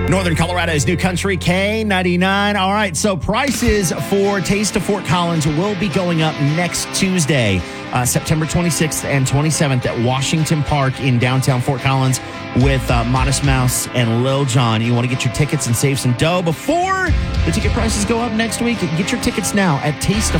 Northern Colorado's New Country K99. All right, so prices for Taste of Fort Collins will be going up next Tuesday, September 26th and 27th at Washington Park in downtown Fort Collins with Modest Mouse and Lil Jon. You want to get your tickets and save some dough before the ticket prices go up next week? Get your tickets now at